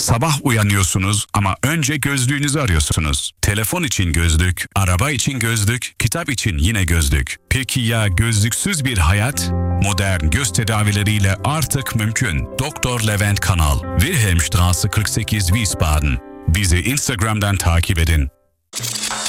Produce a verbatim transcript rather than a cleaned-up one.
Sabah uyanıyorsunuz ama önce gözlüğünüzü arıyorsunuz. Telefon için gözlük, araba için gözlük, kitap için yine gözlük. Peki ya gözlüksüz bir hayat? Modern göz tedavileriyle artık mümkün. Doktor Levent Kanal, Wilhelmstraße kırk sekiz, Wiesbaden. Bizi Instagram'dan takip edin.